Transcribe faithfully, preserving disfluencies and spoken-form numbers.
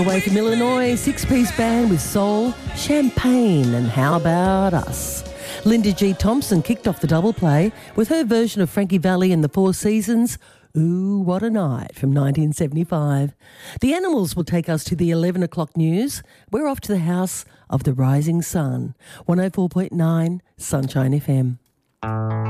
Away from Illinois, six-piece band with soul, champagne, and How About Us. Linda G. Thompson kicked off the double play with her version of Frankie Valli and the Four Seasons, Ooh, What a Night, from nineteen seventy-five. The Animals will take us to the eleven o'clock news. We're off to the house of the rising sun. one oh four point nine Sunshine F M.